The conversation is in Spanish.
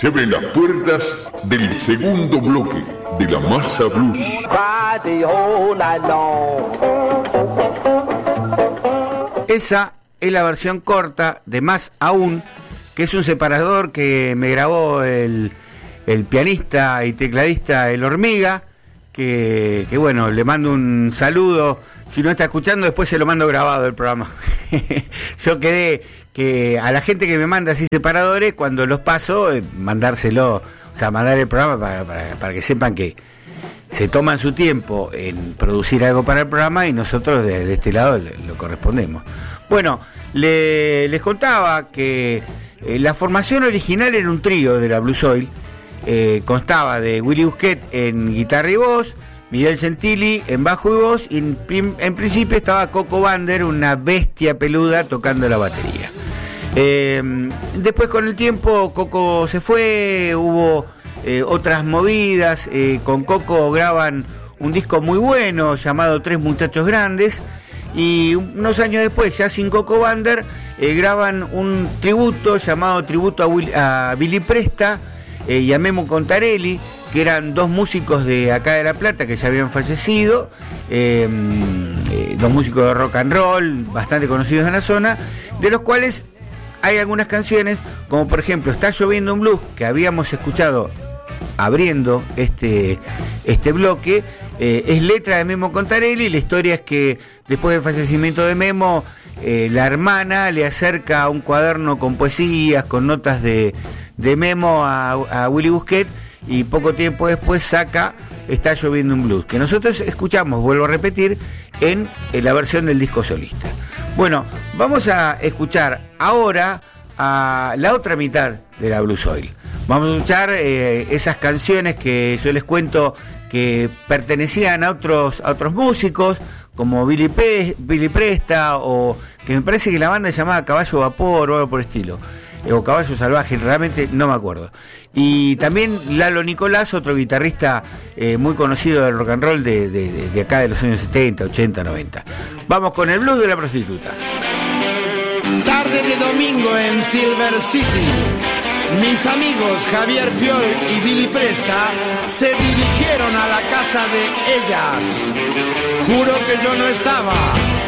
Se abren las puertas del segundo bloque de la Masa Blues. Esa es la versión corta de Más Aún, que es un separador que me grabó el pianista y tecladista El Hormiga, que bueno, le mando un saludo. Si no está escuchando, después se lo mando grabado el programa. Yo quedé que a la gente que me manda así separadores, cuando los paso, mandárselo, o sea, mandar el programa para que sepan que se toman su tiempo en producir algo para el programa y nosotros de este lado lo correspondemos. Bueno, les contaba que la formación original era un trío de la Blue Soil. Constaba de Willy Busquet en guitarra y voz, Miguel Gentili en bajo y voz, y en principio estaba Coco Bander, una bestia peluda, tocando la batería. Después, con el tiempo, Coco se fue, hubo otras movidas. Con Coco graban un disco muy bueno llamado Tres Muchachos Grandes, y unos años después, ya sin Coco Bander, graban un tributo llamado Tributo a Billy Presta y a Memo Contarelli, que eran dos músicos de acá de La Plata que ya habían fallecido, dos músicos de rock and roll bastante conocidos en la zona, de los cuales hay algunas canciones, como por ejemplo Está lloviendo un blues, que habíamos escuchado abriendo este bloque. Es letra de Memo Contarelli. La historia es que después del fallecimiento de Memo, la hermana le acerca un cuaderno con poesías, con notas de Memo a Willy Busquet, y poco tiempo después saca Está lloviendo un blues, que nosotros escuchamos, vuelvo a repetir, en la versión del disco solista. Bueno, vamos a escuchar ahora a la otra mitad de la Blue Soil. Vamos a escuchar esas canciones que yo les cuento que pertenecían a otros músicos, como Billy Presta, o que me parece que la banda se llamaba Caballo Vapor o algo por el estilo, o Caballo Salvaje, realmente no me acuerdo. Y también Lalo Nicolás, otro guitarrista muy conocido del rock and roll de acá de los años 70, 80, 90. Vamos con el blues de la prostituta. Tarde de domingo en Silver City, mis amigos Javier Fiol y Billy Presta se dirigieron a la casa de ellas. Juro que yo no estaba.